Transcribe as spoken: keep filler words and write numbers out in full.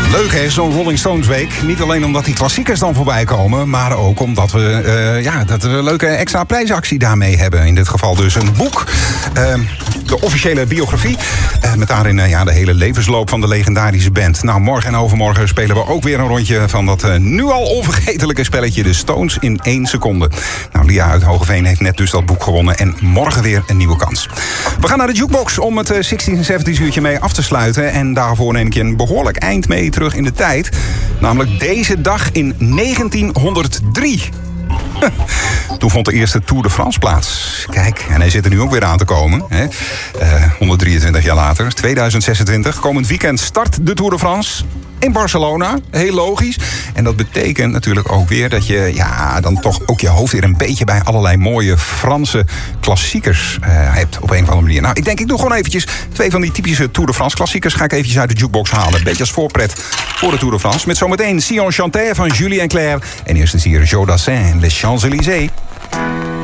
Leuk hè, zo'n Rolling Stones week. Niet alleen omdat die klassiekers dan voorbij komen, maar ook omdat we, uh, ja, dat we een leuke extra prijsactie daarmee hebben. In dit geval dus een boek. Uh, de officiële biografie. Uh, met daarin uh, ja, de hele levensloop van de legendarische band. Nou, morgen en overmorgen spelen we ook weer een rondje van dat uh, nu al onvergetelijke spelletje De Stones in één seconde. Nou, Lia uit Hogeveen heeft net dus dat boek gewonnen. En morgen weer een nieuwe kans. We gaan naar de jukebox om het uh, zestig en zeventig uurtje mee af te sluiten. En daarvoor neem ik je een behoorlijk eind mee terug in de tijd. Namelijk deze dag in negentienhonderddrie. Toen vond de eerste Tour de France plaats. Kijk, en hij zit er nu ook weer aan te komen. Hè? Uh, honderddrieëntwintig jaar later, tweeduizend zesentwintig. Komend weekend start de Tour de France in Barcelona. Heel logisch. En dat betekent natuurlijk ook weer dat je ja, dan toch ook je hoofd weer een beetje bij allerlei mooie Franse klassiekers uh, hebt op een of andere manier. Nou, ik denk ik doe gewoon eventjes twee van die typische Tour de France klassiekers. Ga ik eventjes uit de jukebox halen. Een beetje als voorpret voor de Tour de France. Met zometeen Si on chantait van Julie en Claire. En eerst is hier Joe Dassin, Les Champs-Élysées.